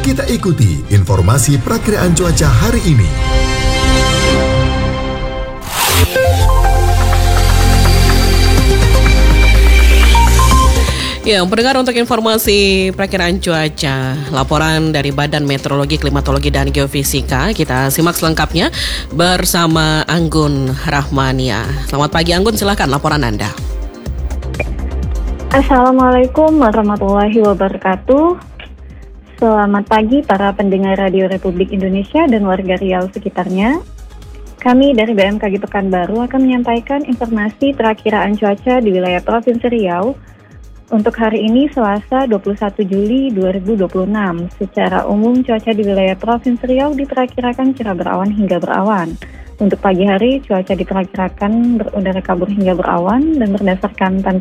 Kita ikuti informasi perakiraan cuaca hari ini. Ya, pendengar, untuk informasi perakiraan cuaca, laporan dari Badan Meteorologi, Klimatologi, dan Geofisika, kita simak selengkapnya bersama Anggun Rahmania. Selamat pagi Anggun, silakan laporan Anda. Assalamualaikum warahmatullahi wabarakatuh. Selamat pagi para pendengar Radio Republik Indonesia dan warga Riau sekitarnya. Kami dari BMKG Pekanbaru akan menyampaikan informasi perakiraan cuaca di wilayah Provinsi Riau untuk hari ini Selasa 21 Juli 2026. Secara umum cuaca di wilayah Provinsi Riau diperkirakan cerah berawan hingga berawan. Untuk pagi hari cuaca diperkirakan berudara kabur hingga berawan, dan berdasarkan pantauan